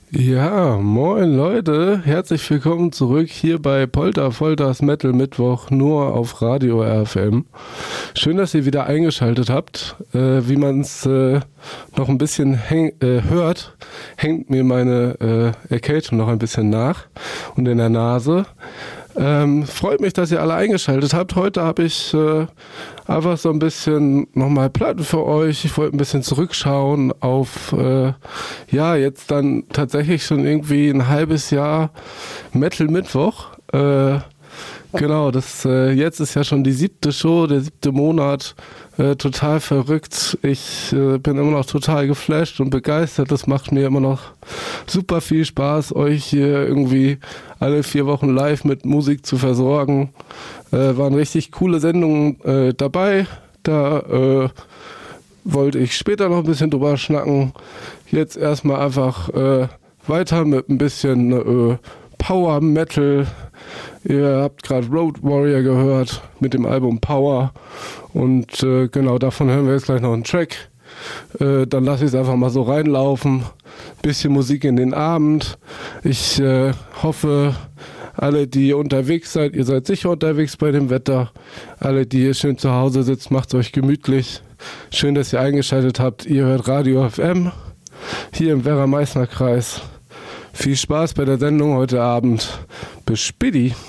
Ja, moin Leute, herzlich willkommen zurück hier bei Polter Folters Metal Mittwoch nur auf Radio RFM. Schön, dass ihr wieder eingeschaltet habt. Wie man es noch ein bisschen hört, hängt mir meine Erkältung noch ein bisschen nach und in der Nase. Freut mich, dass ihr alle eingeschaltet habt. Heute habe ich einfach so ein bisschen nochmal Platten für euch. Ich wollte ein bisschen zurückschauen auf, jetzt dann tatsächlich schon irgendwie ein halbes Jahr Metal Mittwoch. Genau, jetzt ist ja schon die 7. Show, der 7. Monat. Total verrückt. Ich bin immer noch total geflasht und begeistert. Das macht mir immer noch super viel Spaß, euch hier irgendwie alle 4 Wochen live mit Musik zu versorgen. Waren richtig coole Sendungen dabei. Da wollte ich später noch ein bisschen drüber schnacken. Jetzt erstmal einfach weiter mit ein bisschen Power Metal. Ihr habt gerade Road Warrior gehört mit dem Album Power und genau davon hören wir jetzt gleich noch einen Track. Dann lasse ich es einfach mal so reinlaufen. Bisschen Musik in den Abend. Ich hoffe, alle, die unterwegs seid, ihr seid sicher unterwegs bei dem Wetter. Alle, die hier schön zu Hause sitzt, macht es euch gemütlich. Schön, dass ihr eingeschaltet habt. Ihr hört Radio FM hier im Werra-Meißner-Kreis. Viel Spaß bei der Sendung heute Abend. Bis späti.